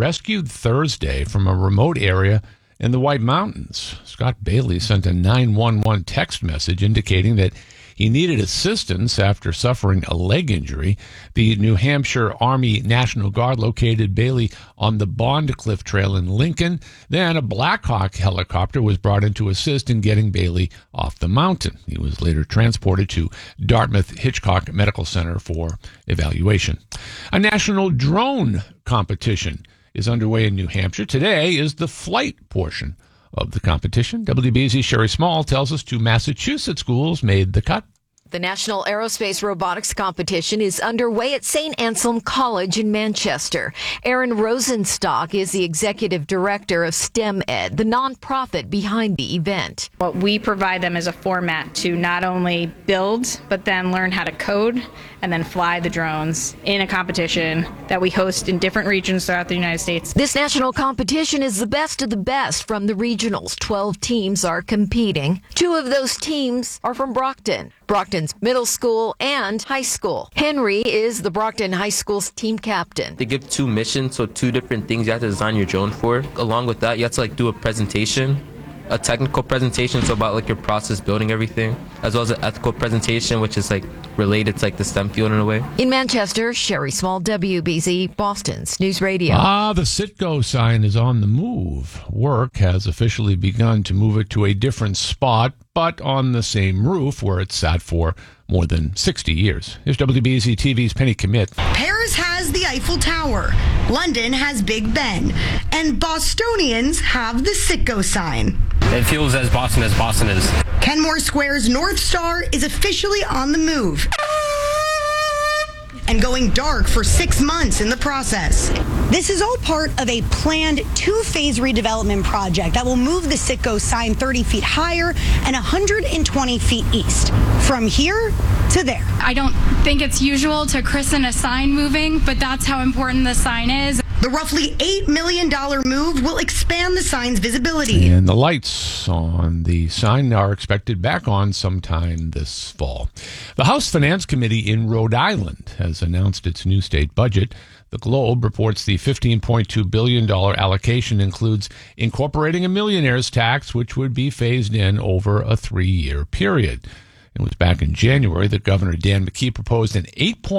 rescued Thursday from a remote area in the White Mountains. Scott Bailey sent a 911 text message indicating that he needed assistance after suffering a leg injury. The New Hampshire Army National Guard located Bailey on the Bond Cliff Trail in Lincoln. Then a Black Hawk helicopter was brought in to assist in getting Bailey off the mountain. He was later transported to Dartmouth Hitchcock Medical Center for evaluation. A national drone competition is underway in New Hampshire. Today is the flight portion of the competition. WBZ's Sherry Small tells us 2 Massachusetts schools made the cut. The National Aerospace Robotics Competition is underway at St. Anselm College in Manchester. Aaron Rosenstock is the executive director of STEM Ed, the nonprofit behind the event. What we provide them is a format to not only build, but then learn how to code and then fly the drones in a competition that we host in different regions throughout the United States. This national competition is the best of the best from the regionals. 12 teams are competing. 2 of those teams are from Brockton. Brockton's middle school and high school. Henry is the Brockton High School's team captain. They give 2 missions, so 2 different things you have to design your drone for. Along with that, you have to do a presentation, a technical presentation, so about your process building everything, as well as an ethical presentation, which is related to the STEM field in a way. In Manchester, Sherry Small, WBZ, Boston's News Radio. The Citgo sign is on the move. Work has officially begun to move it to a different spot, but on the same roof where it sat for more than 60 years. Here's WBZ TV's Penny Commit. Paris has the Eiffel Tower, London has Big Ben, and Bostonians have the Citgo sign. It feels as Boston is. Kenmore Square's North Star is officially on the move and going dark for 6 months in the process. This is all part of a planned 2-phase redevelopment project that will move the Citgo sign 30 feet higher and 120 feet east, from here to there. I don't think it's usual to christen a sign moving, but that's how important the sign is. The roughly $8 million move will expand the sign's visibility. And the lights on the sign are expected back on sometime this fall. The House Finance Committee in Rhode Island has announced its new state budget. The Globe reports the $15.2 billion allocation includes incorporating a millionaire's tax, which would be phased in over a 3-year period. It was back in January that Governor Dan McKee proposed an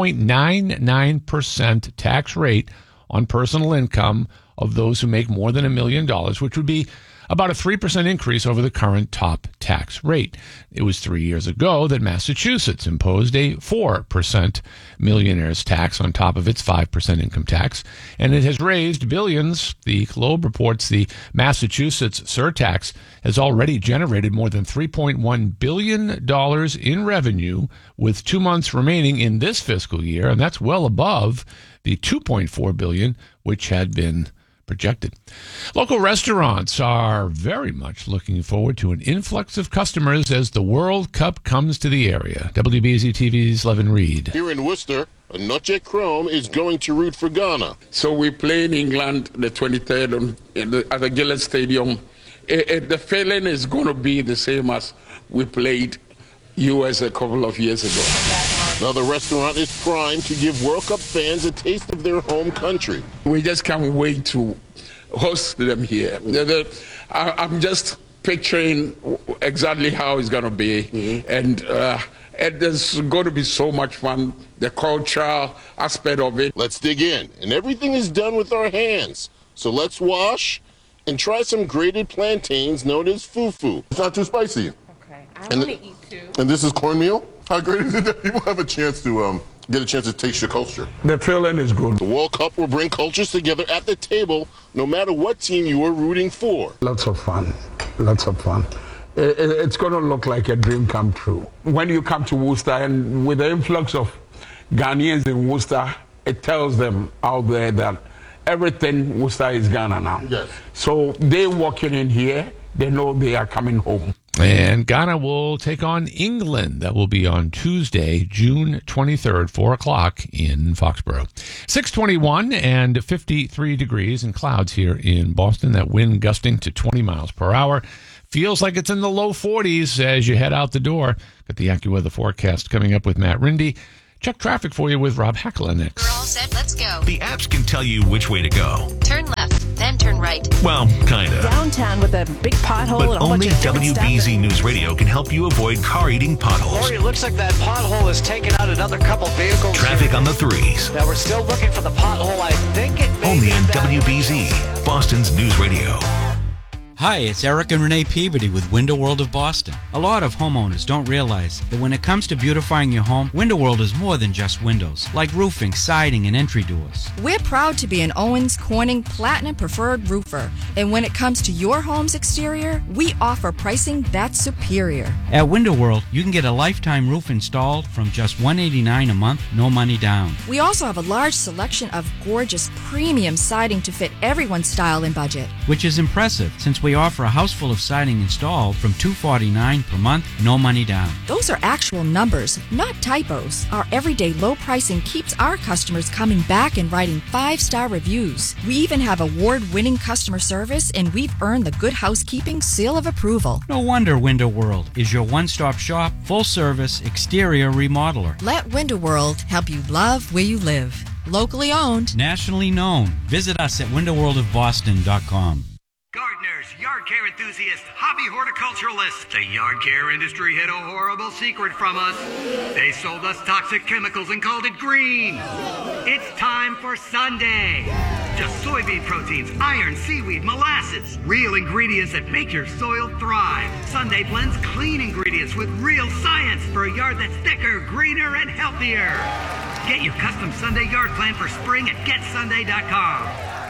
8.99% tax rate on personal income of those who make more than $1 million, which would be about a 3% increase over the current top tax rate. It was 3 years ago that Massachusetts imposed a 4% millionaire's tax on top of its 5% income tax, and it has raised billions. The Globe reports the Massachusetts surtax has already generated more than $3.1 billion in revenue with 2 months remaining in this fiscal year, and that's well above the $2.4 billion which had been projected. Local restaurants are very much looking forward to an influx of customers as the World Cup comes to the area. WBZ TV's Levin Reed. Here in Worcester, Anoche Chrome is going to root for Ghana. So we play in England the 23rd at the Gillett Stadium. The feeling is going to be the same as we played US a couple of years ago. Now the restaurant is primed to give World Cup fans a taste of their home country. We just can't wait to host them here. I'm just picturing exactly how it's going to be. And there's going to be so much fun, the cultural aspect of it. Let's dig in. And everything is done with our hands. So let's wash and try some grated plantains known as fufu. It's not too spicy. Okay, I want to eat too. And this is cornmeal? How great is it that people have a chance to get a chance to taste your culture? The feeling is good. The World Cup will bring cultures together at the table, no matter what team you are rooting for. Lots of fun. Lots of fun. It's going to look like a dream come true. When you come to Worcester, and with the influx of Ghanaians in Worcester, it tells them out there that everything Worcester is Ghana now. Yes. So they walking in here, they know they are coming home. And Ghana will take on England. That will be on Tuesday, June 23rd, 4 o'clock in Foxborough. 621 and 53 degrees and clouds here in Boston. That wind gusting to 20 miles per hour. Feels like it's in the low 40s as you head out the door. Got the AccuWeather forecast coming up with Matt Rindy. Check traffic for you with Rob Hackler next. We're all set. Let's go. The apps can tell you which way to go. Turn left. Well, kinda. Downtown with a big pothole But and a whole only bunch of different WBZ stuff. News Radio can help you avoid car-eating potholes. Lori, it looks like that pothole has taken out another couple vehicles. Traffic on the 3s. Now, we're still looking for the pothole. I think it may Only be on that- WBZ, Boston's News Radio. Hi, it's Eric and Renee Peabody with Window World of Boston. A lot of homeowners don't realize that when it comes to beautifying your home, Window World is more than just windows, like roofing, siding, and entry doors. We're proud to be an Owens Corning Platinum Preferred Roofer. And when it comes to your home's exterior, we offer pricing that's superior. At Window World, you can get a lifetime roof installed from just $189 a month, no money down. We also have a large selection of gorgeous premium siding to fit everyone's style and budget. Which is impressive, since we offer a house full of siding installed from $249 per month, no money down. Those are actual numbers, not typos. Our everyday low pricing keeps our customers coming back and writing 5-star reviews. We even have award-winning customer service, and we've earned the Good Housekeeping seal of approval. No wonder Window World is your one-stop shop, full-service exterior remodeler. Let Window World help you love where you live. Locally owned. Nationally known. Visit us at windowworldofboston.com. Gardeners, yard care enthusiasts, hobby horticulturalists. The yard care industry hid a horrible secret from us. They sold us toxic chemicals and called it green. It's time for Sunday. Just soybean proteins, iron, seaweed, molasses. Real ingredients that make your soil thrive. Sunday blends clean ingredients with real science for a yard that's thicker, greener, and healthier. Get your custom Sunday yard plan for spring at GetSunday.com.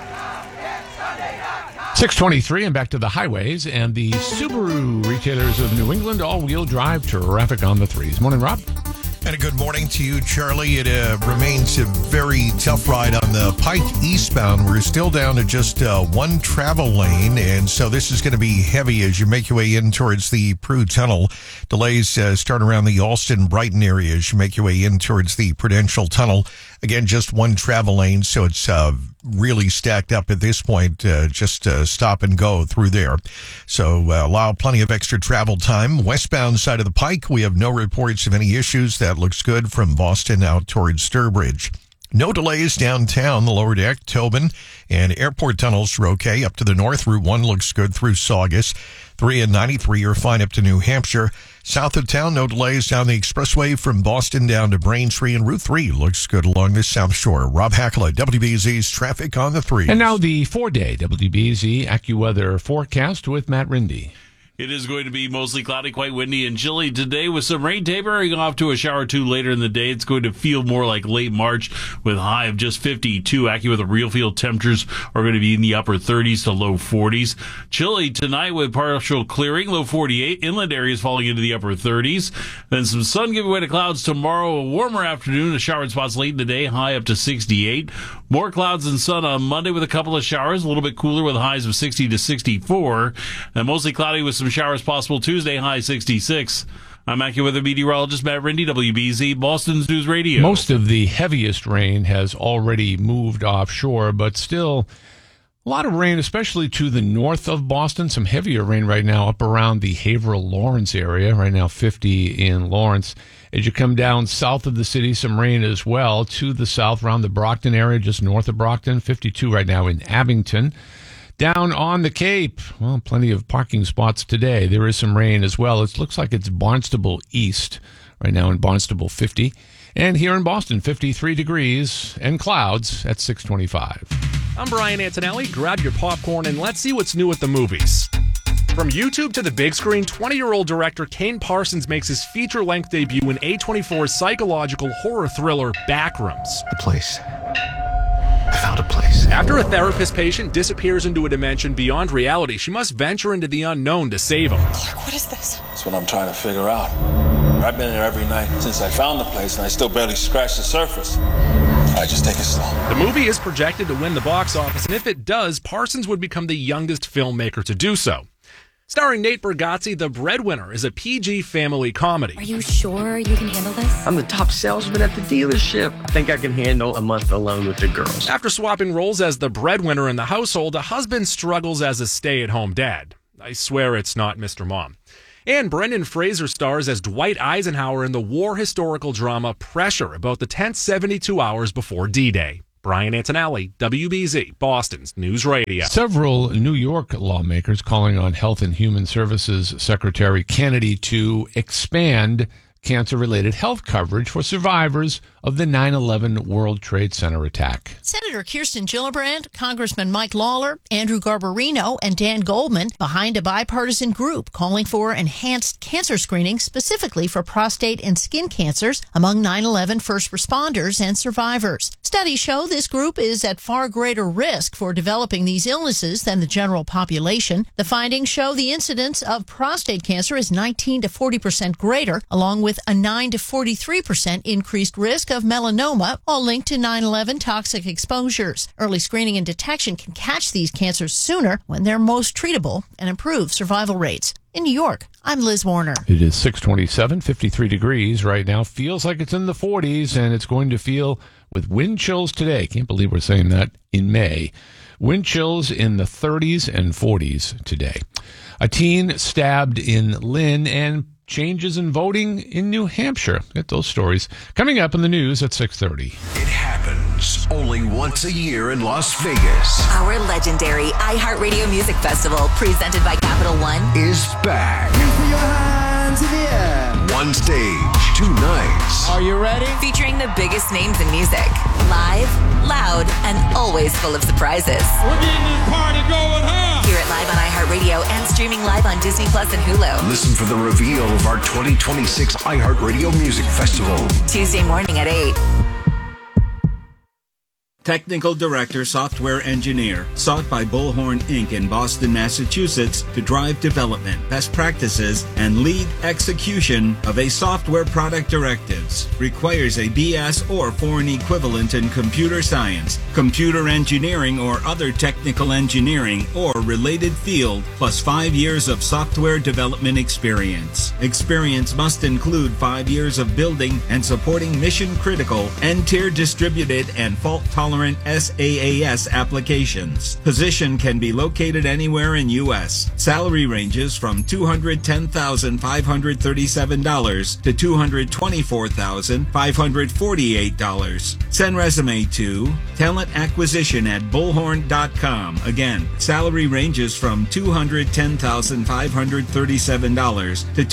623 and back to the highways and the Subaru retailers of New England all-wheel drive traffic on the 3s. Morning, Rob. And a good morning to you, Charlie. It remains a very tough ride on the Pike eastbound. We're still down to just one travel lane, and so this is going to be heavy as you make your way in towards the Prue Tunnel. Delays start around the Alston-Brighton area as you make your way in towards the Prudential Tunnel. Again, just one travel lane, so it's really stacked up at this point. Just stop and go through there. So allow plenty of extra travel time. Westbound side of the Pike, we have no reports of any issues. That looks good from Boston out towards Sturbridge. No delays downtown, the lower deck, Tobin, and airport tunnels are okay. Up to the north, Route 1 looks good through Saugus. 3 and 93 are fine up to New Hampshire. South of town, no delays down the expressway from Boston down to Braintree, and Route 3 looks good along the South Shore. Rob Hackler, WBZ's traffic on the 3. And now the 4-day WBZ AccuWeather forecast with Matt Rindy. It is going to be mostly cloudy, quite windy and chilly today with some rain tapering off to a shower or two later in the day. It's going to feel more like late March with a high of just 52. AccuWeather real field temperatures are going to be in the upper 30s to low 40s. Chilly tonight with partial clearing, low 48. Inland areas falling into the upper 30s. Then some sun giving way to clouds tomorrow. A warmer afternoon, a shower in spots late in the day, high up to 68. More clouds and sun on Monday with a couple of showers, a little bit cooler with highs of 60 to 64. And mostly cloudy with some showers possible Tuesday, high 66. I'm AccuWeather meteorologist Matt Rindy, WBZ, Boston's News Radio. Most of the heaviest rain has already moved offshore, but still a lot of rain, especially to the north of Boston. Some heavier rain right now up around the Haverhill-Lawrence area. Right now 50 in Lawrence. As you come down south of the city, some rain as well. To the south around the Brockton area, just north of Brockton. 52 right now in Abington. Down on the Cape, well, plenty of parking spots today. There is some rain as well. It looks like it's Barnstable East right now in Barnstable, 50. And here in Boston, 53 degrees and clouds at 625. I'm Brian Antonelli. Grab your popcorn and let's see what's new at the movies. From YouTube to the big screen, 20-year-old director Kane Parsons makes his feature-length debut in A24's psychological horror thriller Backrooms. The place. I found a place. After a therapist patient disappears into a dimension beyond reality, she must venture into the unknown to save him. Clark, what is this? That's what I'm trying to figure out. I've been there every night since I found the place, and I still barely scratched the surface. I just take it slow. The movie is projected to win the box office, and if it does, Parsons would become the youngest filmmaker to do so. Starring Nate Bargatze, The Breadwinner is a PG family comedy. Are you sure you can handle this? I'm the top salesman at the dealership. I think I can handle a month alone with the girls. After swapping roles as the breadwinner in the household, a husband struggles as a stay-at-home dad. I swear it's not Mr. Mom. And Brendan Fraser stars as Dwight Eisenhower in the war historical drama Pressure, about the tense 72 hours before D-Day. Brian Antonelli, WBZ, Boston's News Radio. Several New York lawmakers calling on Health and Human Services Secretary Kennedy to expand cancer-related health coverage for survivors of the 9/11 World Trade Center attack. Senator Kirsten Gillibrand, Congressman Mike Lawler, Andrew Garbarino, and Dan Goldman behind a bipartisan group calling for enhanced cancer screening specifically for prostate and skin cancers among 9/11 first responders and survivors. Studies show this group is at far greater risk for developing these illnesses than the general population. The findings show the incidence of prostate cancer is 19 to 40% greater, along with a 9 to 43% increased risk of melanoma, all linked to 9/11 toxic exposures. Early screening and detection can catch these cancers sooner when they're most treatable and improve survival rates. In New York, I'm Liz Warner. It is 6:27, 53 degrees right now. Feels like it's in the 40s, and it's going to feel with wind chills today. Can't believe we're saying that in May. Wind chills in the 30s and 40s today. A teen stabbed in Lynn, and changes in voting in New Hampshire. Get those stories coming up in the news at 6:30. It happens only once a year in Las Vegas. Our legendary iHeartRadio Music Festival, presented by Capital One, Is back. Put your hands in the air. One stage, 2 nights. Are you ready? featuring the biggest names in music. Live, loud, and always full of surprises. We're getting this party going, huh? Hear it live on iHeartRadio and streaming live on Disney Plus and Hulu. Listen for the reveal of our 2026 iHeartRadio Music Festival. Tuesday morning at 8. Technical Director Software Engineer, sought by Bullhorn Inc. in Boston, Massachusetts to drive development, best practices, and lead execution of a software product directives. Requires a BS or foreign equivalent in computer science, computer engineering or other technical engineering or related field, plus 5 years of software development experience. Experience must include 5 years of building and supporting mission-critical, N-tier distributed and fault-tolerant SaaS applications. Position can be located anywhere in U.S. Salary ranges from $210,537 to $224,548. Send resume to talentacquisition@bullhorn.com. Again, salary ranges from $210,537 to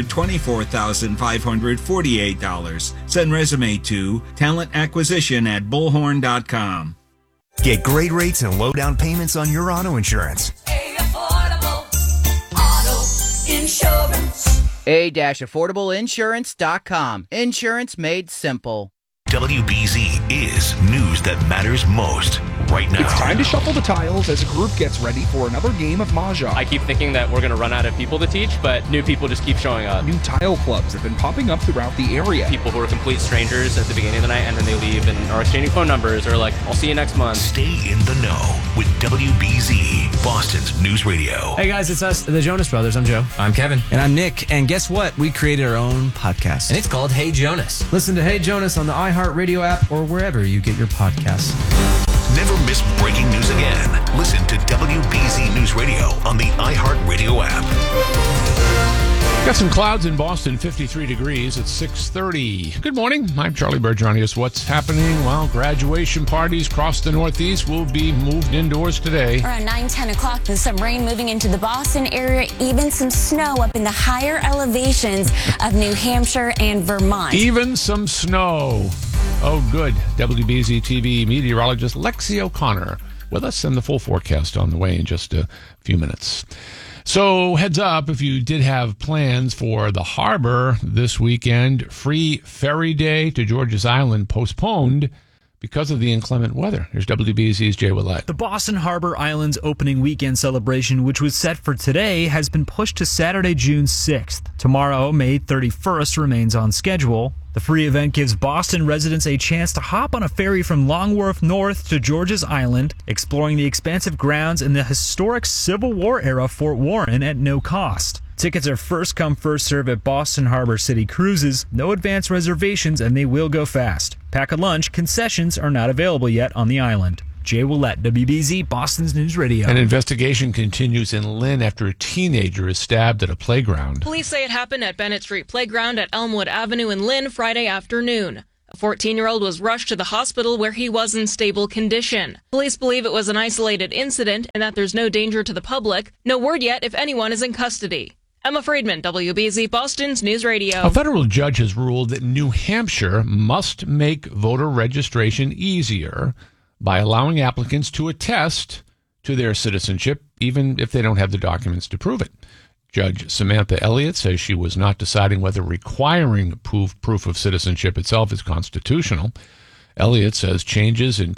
$224,548. Send resume to talentacquisition@bullhorn.com. Get great rates and low down payments on your auto insurance. Affordable Auto Insurance. A-affordableinsurance.com. Insurance made simple. WBZ is news that matters most right now. It's time to shuffle the tiles as a group gets ready for another game of Mahjong. I keep thinking that we're going to run out of people to teach, but new people just keep showing up. New tile clubs have been popping up throughout the area. People who are complete strangers at the beginning of the night, and then they leave and are exchanging phone numbers or like, I'll see you next month. Stay in the know with WBZ, Boston's News Radio. Hey guys, it's us, the Jonas Brothers. I'm Joe. I'm Kevin. And I'm Nick. And guess what? We created our own podcast. And it's called Hey Jonas. Listen to Hey Jonas on the iHeartRadio app or wherever you get your podcasts. Never miss breaking news again. Listen to WBZ News Radio on the iHeartRadio app. Got some clouds in Boston, 53 degrees at 6:30. Good morning. I'm Charlie Bergeronius. What's happening? Well, graduation parties across the Northeast will be moved indoors today. Around 9-10 o'clock, there's some rain moving into the Boston area, even some snow up in the higher elevations of New Hampshire and Vermont. Even some snow. Oh, good. WBZ TV meteorologist Lexi O'Connor with us, and the full forecast on the way in just a few minutes. So heads up, if you did have plans for the harbor this weekend, free ferry day to George's Island postponed because of the inclement weather. Here's WBZ's Jay Willett. The Boston Harbor Island's opening weekend celebration, which was set for today, has been pushed to Saturday, June 6th. Tomorrow, May 31st, remains on schedule. The free event gives Boston residents a chance to hop on a ferry from Long Wharf North to George's Island, exploring the expansive grounds in the historic Civil War era Fort Warren at no cost. Tickets are first come, first serve at Boston Harbor City Cruises. No advance reservations, and they will go fast. Pack a lunch. Concessions are not available yet on the island. Jay Willett, WBZ, Boston's News Radio. An investigation continues in Lynn after a teenager is stabbed at a playground. Police say it happened at Bennett Street Playground at Elmwood Avenue in Lynn Friday afternoon. A 14-year-old was rushed to the hospital where he was in stable condition. Police believe it was an isolated incident and that there's no danger to the public. No word yet if anyone is in custody. Emma Friedman, WBZ Boston's News Radio. A federal judge has ruled that New Hampshire must make voter registration easier by allowing applicants to attest to their citizenship, even if they don't have the documents to prove it. Judge Samantha Elliott says she was not deciding whether requiring proof of citizenship itself is constitutional. Elliott says changes in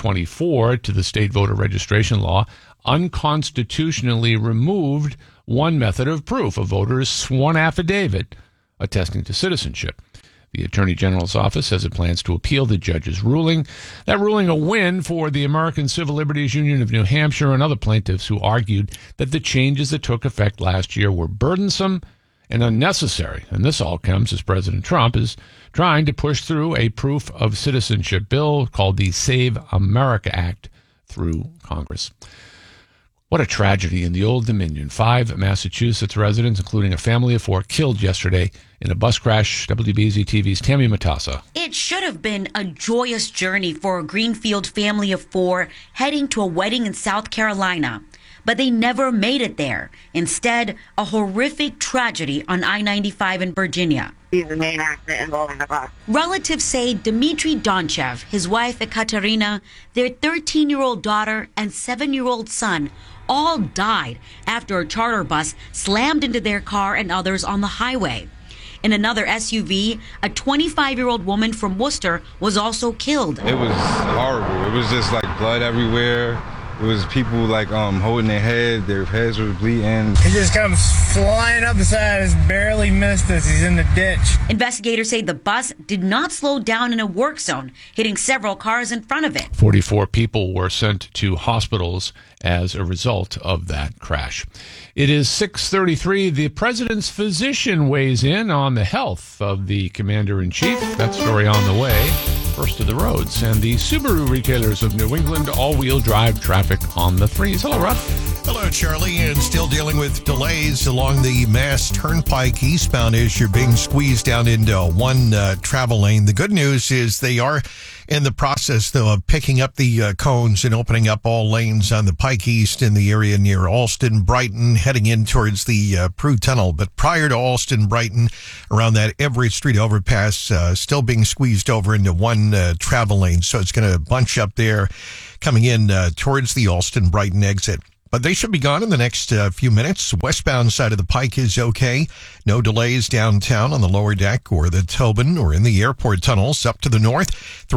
2024 to the state voter registration law unconstitutionally removed one method of proof, a voter's sworn affidavit attesting to citizenship. The Attorney General's office says it plans to appeal the judge's ruling. That ruling a win for the American Civil Liberties Union of New Hampshire and other plaintiffs who argued that the changes that took effect last year were burdensome and unnecessary. And this all comes as President Trump is trying to push through a proof of citizenship bill called the Save America Act through Congress. What a tragedy in the Old Dominion. 5 Massachusetts residents, including a family of 4, killed yesterday in a bus crash. WBZ TV's Tammy Matassa. It should have been a joyous journey for a Greenfield family of 4 heading to a wedding in South Carolina. But they never made it there. Instead, a horrific tragedy on I-95 in Virginia. He's the main accident involving the bus. Relatives say Dmitry Donchev, his wife Ekaterina, their 13-year-old daughter, and 7-year-old son all died after a charter bus slammed into their car and others on the highway. In another SUV, a 25-year-old woman from Worcester was also killed. It was horrible. It was just like blood everywhere. It was people like holding their heads were bleeding. He just comes flying up the side, just barely missed us. He's in the ditch. Investigators say the bus did not slow down in a work zone, hitting several cars in front of it. 44 people were sent to hospitals as a result of that crash. It is 6:33. The president's physician weighs in on the health of the commander-in-chief. That story on the way. First to the roads, and the Subaru retailers of New England all-wheel drive traffic on the 3s. Hello, Ruff. Hello, Charlie, and still dealing with delays along the Mass Turnpike eastbound as you're being squeezed down into one travel lane. The good news is they are in the process, though, of picking up the cones and opening up all lanes on the Pike East in the area near Alston, Brighton, heading in towards the Prue Tunnel. But prior to Alston, Brighton, around that Everett Street overpass, still being squeezed over into one travel lane. So it's going to bunch up there coming in towards the Alston, Brighton exit. But they should be gone in the next few minutes. Westbound side of the Pike is okay. No delays downtown on the lower deck or the Tobin or in the airport tunnels. Up to the north,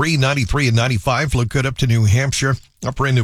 393 and 95 look good up to New Hampshire. Upper end of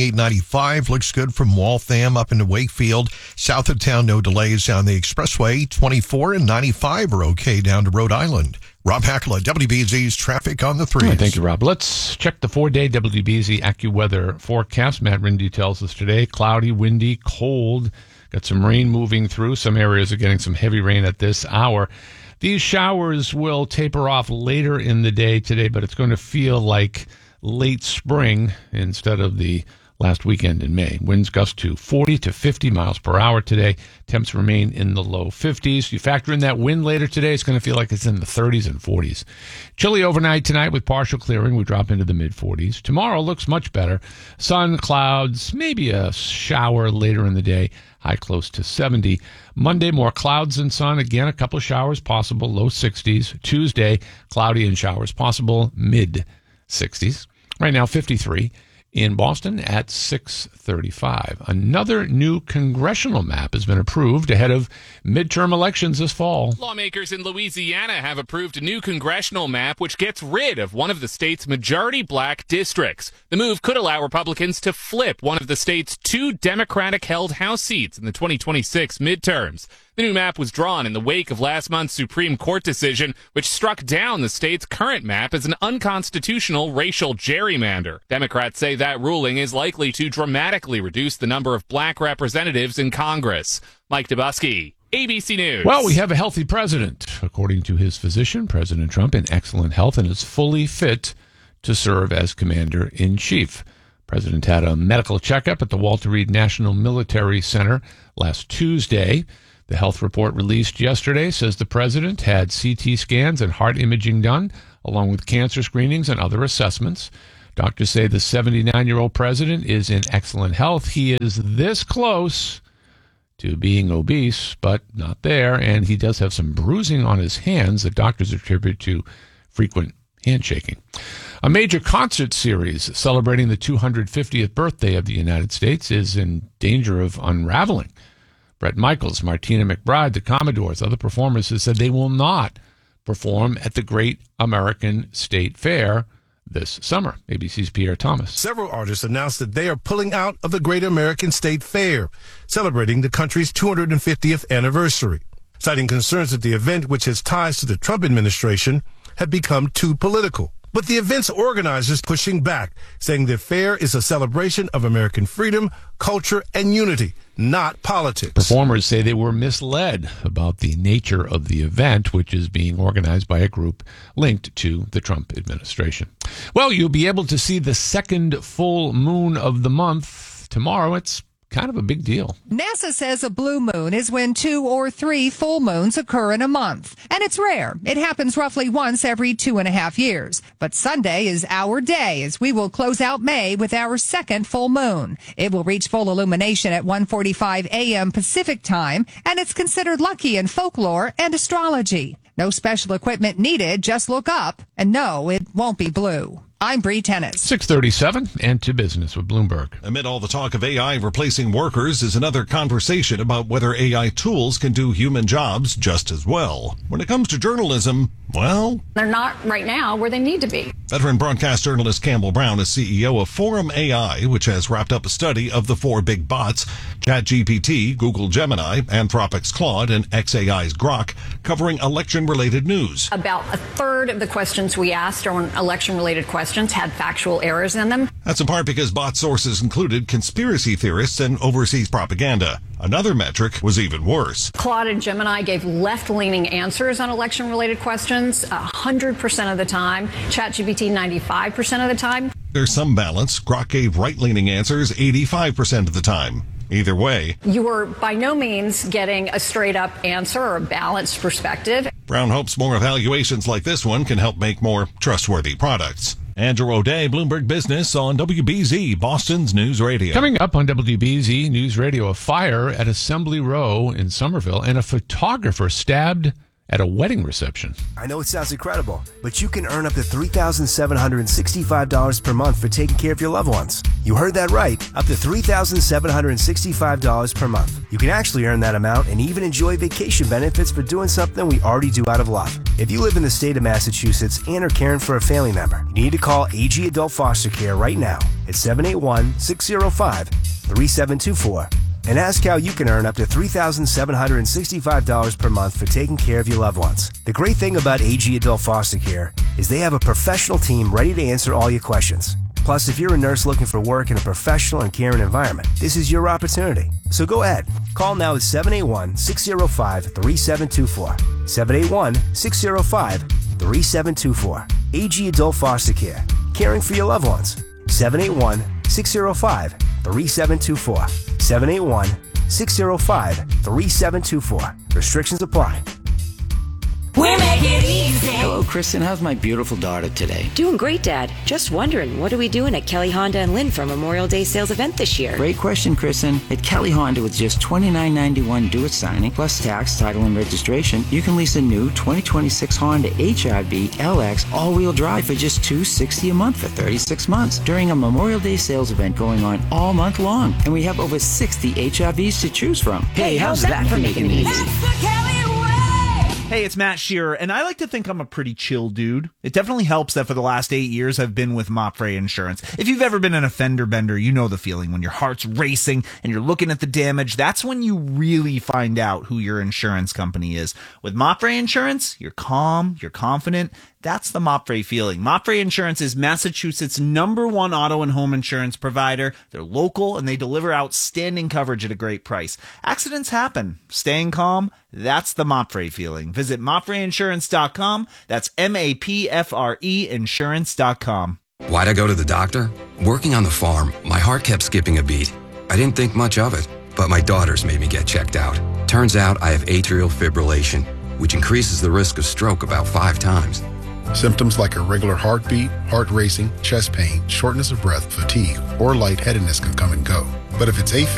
128.95 looks good from Waltham up into Wakefield. South of town, no delays on the expressway. 24 and 95 are okay down to Rhode Island. Rob Hackler, WBZ's traffic on the 3s. All right, thank you, Rob. Let's check the 4-day WBZ AccuWeather forecast. Matt Rindy tells us today, cloudy, windy, cold. Got some rain moving through. Some areas are getting some heavy rain at this hour. These showers will taper off later in the day today, but it's going to feel like late spring instead of the last weekend in May. Winds gust to 40 to 50 miles per hour today. Temps remain in the low 50s. You factor in that wind later today, it's going to feel like it's in the 30s and 40s. Chilly overnight tonight with partial clearing. We drop into the mid-40s. Tomorrow looks much better. Sun, clouds, maybe a shower later in the day. High close to 70. Monday, more clouds and sun. Again, a couple of showers possible, low 60s. Tuesday, cloudy and showers possible, mid-60s. Right now, 53. In Boston at 6:35. Another new congressional map has been approved ahead of midterm elections this fall. Lawmakers in Louisiana have approved a new congressional map which gets rid of one of the state's majority black districts. The move could allow Republicans to flip one of the state's 2 Democratic-held House seats in the 2026 midterms. The new map was drawn in the wake of last month's Supreme Court decision, which struck down the state's current map as an unconstitutional racial gerrymander. Democrats say that ruling is likely to dramatically reduce the number of black representatives in Congress. Mike Dubusky, ABC News. Well, we have a healthy president. According to his physician, President Trump, in excellent health and is fully fit to serve as commander-in-chief. President had a medical checkup at the Walter Reed National Military Center last Tuesday. The health report released yesterday says the president had CT scans and heart imaging done, along with cancer screenings and other assessments. Doctors say the 79-year-old president is in excellent health. He is this close to being obese, but not there, and he does have some bruising on his hands that doctors attribute to frequent handshaking. A major concert series celebrating the 250th birthday of the United States is in danger of unraveling. Bret Michaels, Martina McBride, the Commodores, other performers have said they will not perform at the Great American State Fair this summer. ABC's Pierre Thomas. Several artists announced that they are pulling out of the Great American State Fair, celebrating the country's 250th anniversary, citing concerns that the event, which has ties to the Trump administration, had become too political. But the event's organizers pushing back, saying the fair is a celebration of American freedom, culture, and unity, not politics. Performers say they were misled about the nature of the event, which is being organized by a group linked to the Trump administration. Well, you'll be able to see the second full moon of the month tomorrow. It's kind of a big deal. NASA says a blue moon is when 2 or 3 full moons occur in a month. And it's rare. It happens roughly once every 2.5 years. But Sunday is our day as we will close out May with our second full moon. It will reach full illumination at 1:45 a.m. Pacific time, and it's considered lucky in folklore and astrology. No special equipment needed, just look up. And no, it won't be blue. I'm Bree Tennis. 6:37 and to business with Bloomberg. Amid all the talk of AI replacing workers is another conversation about whether AI tools can do human jobs just as well. When it comes to journalism, well, they're not right now where they need to be. Veteran broadcast journalist Campbell Brown is CEO of Forum AI, which has wrapped up a study of the 4 big bots, ChatGPT, Google Gemini, Anthropic's Claude, and xAI's Grok, covering election-related news. About a third of the questions we asked on election-related questions had factual errors in them. That's in part because bot sources included conspiracy theorists and overseas propaganda. Another metric was even worse. Claude and Gemini gave left-leaning answers on election-related questions 100% of the time. ChatGPT 95% of the time. There's some balance. Grok gave right-leaning answers 85% of the time. Either way, you are by no means getting a straight-up answer or a balanced perspective. Brown hopes more evaluations like this one can help make more trustworthy products. Andrew O'Day, Bloomberg Business on WBZ, Boston's News Radio. Coming up on WBZ News Radio, a fire at Assembly Row in Somerville and a photographer stabbed at a wedding reception. I know it sounds incredible, but you can earn up to $3,765 per month for taking care of your loved ones. You heard that right, up to $3,765 per month. You can actually earn that amount and even enjoy vacation benefits for doing something we already do out of love. If you live in the state of Massachusetts and are caring for a family member, you need to call AG Adult Foster Care right now at 781-605-3724. And ask how you can earn up to $3,765 per month for taking care of your loved ones. The great thing about AG Adult Foster Care is they have a professional team ready to answer all your questions. Plus, if you're a nurse looking for work in a professional and caring environment, this is your opportunity. So go ahead. Call now at 781-605-3724. 781-605-3724. AG Adult Foster Care. Caring for your loved ones. 781-605-3724. 781-605-3724. Restrictions apply. We make it easy. Hello, Kristen. How's my beautiful daughter today? Doing great, Dad. Just wondering, what are we doing at Kelly Honda and Lynn for Memorial Day sales event this year? Great question, Kristen. At Kelly Honda, with just $29.91 due at signing, plus tax, title, and registration, you can lease a new 2026 Honda HR-V LX all-wheel drive for just $260 a month for 36 months during a Memorial Day sales event going on all month long. And we have over 60 HR-Vs to choose from. Hey, how's that for making it easy? Hey, it's Matt Shearer, and I like to think I'm a pretty chill dude. It definitely helps that for the last 8 years I've been with Mopfre Insurance. If you've ever been in a fender bender, you know the feeling when your heart's racing and you're looking at the damage. That's when you really find out who your insurance company is. With Mopfre Insurance, you're calm, you're confident. That's the Mopfre feeling. Mopfre Insurance is Massachusetts' #1 auto and home insurance provider. They're local and they deliver outstanding coverage at a great price. Accidents happen. Staying calm, that's the Mopfre feeling. Visit MopfreInsurance.com. That's MAPFRE Insurance.com. Why'd I go to the doctor? Working on the farm, my heart kept skipping a beat. I didn't think much of it, but my daughters made me get checked out. Turns out I have atrial fibrillation, which increases the risk of stroke about 5 times. Symptoms like irregular heartbeat, heart racing, chest pain, shortness of breath, fatigue, or lightheadedness can come and go. But if it's AFib,